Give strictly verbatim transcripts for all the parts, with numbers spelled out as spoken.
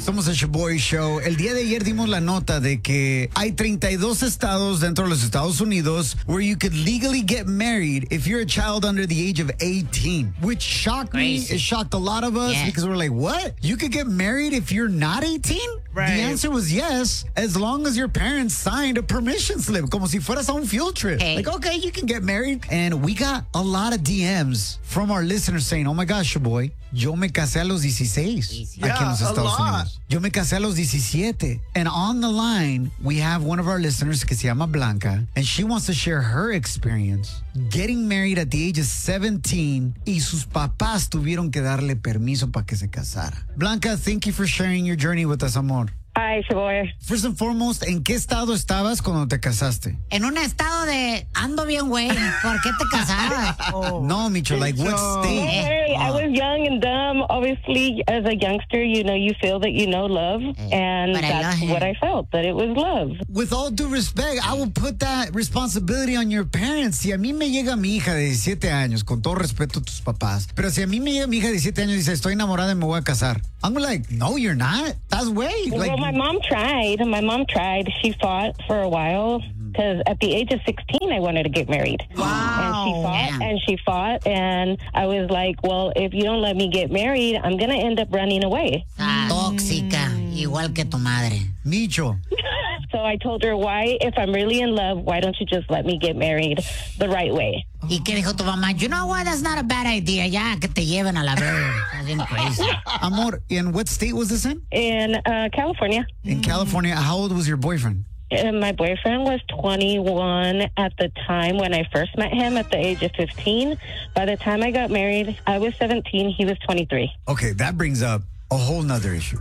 Somos el Shoboy Show. El día de ayer dimos la nota de que hay treinta y dos estados dentro de los Estados Unidos where you could legally get married if you're a child under the age of eighteen, which shocked Crazy. me. It shocked a lot of us Yeah. because we're like, what? You could get married if you're not eighteen? Right. The answer was yes, as long as your parents signed a permission slip, como si fueras a un field trip. Hey. Like, okay, you can get married. And we got a lot of D Ms from our listeners saying, oh my gosh, boy, yo me casé a los dieciséis Easy. aquí en los Yeah, a Estados lot. Unidos. Yo me casé a los diecisiete. And on the line, we have one of our listeners que se llama Blanca, and she wants to share her experience getting married at the age of seventeen y sus papás tuvieron que darle permiso para que se casara. Blanca, thank you for sharing your journey with us, amor. Ay, Shoboy. First and foremost, ¿en qué estado estabas cuando te casaste? En un estado de ando bien, güey. ¿Por qué te casabas? No, Micho, like what Micho. state? Hey, I was young and dumb. Obviously, as a youngster, you know, you feel that you know love. And But I that's love him. what I felt, that it was love. With all due respect, I will put that responsibility on your parents. Si a mí me llega mi hija de diecisiete años, con todo respeto a tus papás, pero si a mí me llega mi hija de diecisiete años y dice, estoy enamorada y me voy a casar, I'm like, no, you're not. That's way. Like, Well, my mom tried. My mom tried. She fought for a while because at the age of sixteen, I wanted to get married. Wow. And she fought Yeah. and she fought. And I was like, well, if you don't let me get married, I'm going to end up running away. Ah, tóxica, igual que tu madre. Micho, So I told her, why, if I'm really in love, why don't you just let me get married the right way? ¿Y qué dijo tu mamá? You know what? That's not a bad idea. Ya, que te lleven a la verga. That's bien crazy. amor, in what state was this in? In uh, California. In California. How old was your boyfriend? And my boyfriend was twenty-one at the time when I first met him at the age of fifteen. By the time I got married, I was seventeen. He was twenty-three. Okay, that brings up a whole nother issue.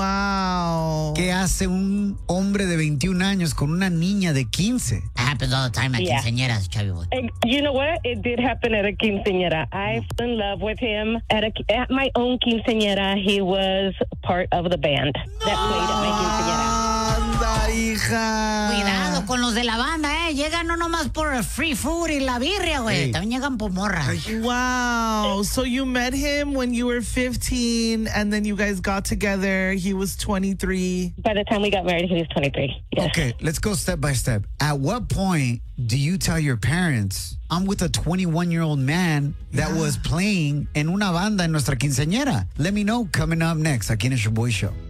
Wow. ¿Qué hace un hombre de veintiún años con una niña de quince? That happens all the time at Yeah. quinceañeras, Chavi boy. And you know what? It did happen at a quinceañera. I fell in love with him at a at my own quinceañera. He was part of the band that played at my quinceañera. Anda, hija. Cuidado con los de la banda, eh. Llegan no nomás por el free food y la birria, güey. Hey. También llegan por morra. Wow. So you met him when you were fifteen and then you guys got together. He was twenty-three. By the time we got married, he was twenty-three. Yes. Okay, let's go step by step. At what point do you tell your parents, I'm with a twenty-one-year-old man that was playing en una banda en nuestra quinceañera? Let me know coming up next aquí en el Shoboy Show.